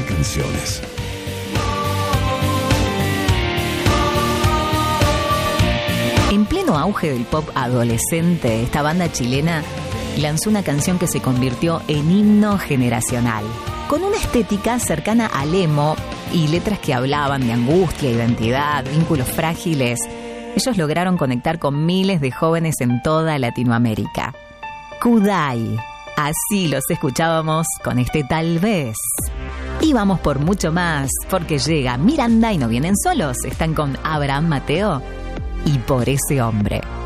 canciones. En pleno auge del pop adolescente, esta banda chilena lanzó una canción que se convirtió en himno generacional, con una estética cercana al emo y letras que hablaban de angustia, identidad, vínculos frágiles. Ellos lograron conectar con miles de jóvenes en toda Latinoamérica. Kudai, así los escuchábamos con este Tal vez. Y vamos por mucho más, porque llega Miranda y no vienen solos, están con Abraham Mateo y Por ese hombre.